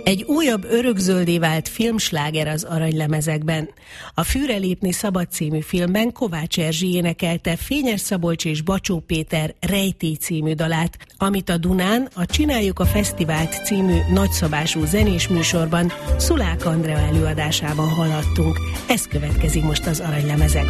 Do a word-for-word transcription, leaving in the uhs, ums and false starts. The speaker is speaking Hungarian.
Egy újabb örökzöldé vált filmsláger az aranylemezekben. A Fűre lépni szabad című filmben Kovács Erzsi énekelte Fényes Szabolcs és Bacsó Péter Rejtély című dalát, amit a Dunán a Csináljuk a Fesztivált című nagyszabású zenés műsorban Szulák Andrea előadásában hallhattunk. Ez következik most az aranylemezekben.